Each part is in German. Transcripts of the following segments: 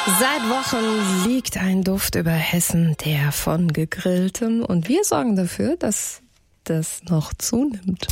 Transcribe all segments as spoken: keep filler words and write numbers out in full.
Seit Wochen liegt ein Duft über Hessen, der von Gegrilltem. Und wir sorgen dafür, dass das noch zunimmt.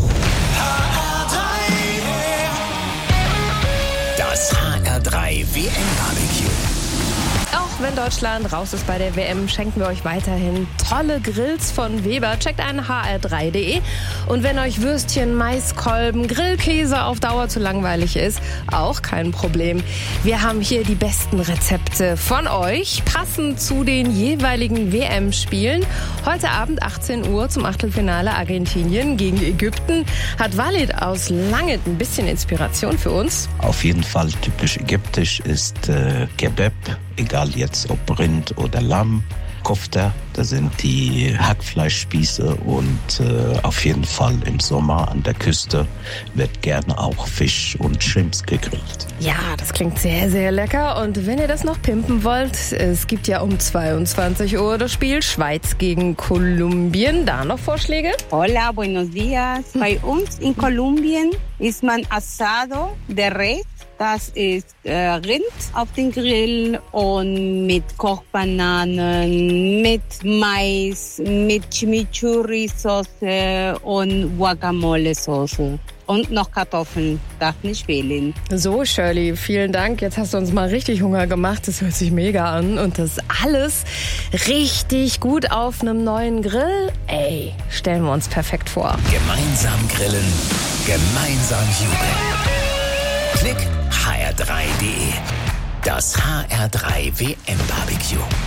Das H R drei W M-Barbecue. Auch wenn Deutschland raus ist bei der W M, schenken wir euch weiterhin tolle Grills von Weber. Checkt ein h r drei punkt d e. Und wenn euch Würstchen, Maiskolben, Grillkäse auf Dauer zu langweilig ist, auch kein Problem. Wir haben hier die besten Rezepte von euch, passend zu den jeweiligen W M-Spielen. Heute Abend achtzehn Uhr zum Achtelfinale Argentinien gegen Ägypten. Hat Walid aus Langet ein bisschen Inspiration für uns? Auf jeden Fall typisch ägyptisch ist äh, Kebab. Egal jetzt ob Rind oder Lamm, Kofta, das sind die Hackfleischspieße und äh, auf jeden Fall im Sommer an der Küste wird gerne auch Fisch und Shrimps gegrillt. Ja, das klingt sehr, sehr lecker. Und wenn ihr das noch pimpen wollt, es gibt ja um zweiundzwanzig Uhr das Spiel Schweiz gegen Kolumbien. Da noch Vorschläge? Hola, buenos días. Bei uns in Kolumbien ist man Asado de Res. Das ist äh, Rind auf den Grill und mit Kochbananen, mit Mais, mit Chimichurri-Soße und Guacamole-Soße. Und noch Kartoffeln, darf nicht fehlen. So, Shirley, vielen Dank. Jetzt hast du uns mal richtig Hunger gemacht. Das hört sich mega an. Und das alles richtig gut auf einem neuen Grill. Ey, stellen wir uns perfekt vor. Gemeinsam grillen, gemeinsam jubeln. Klick h r drei punkt d e. Das H R drei W M-Barbecue.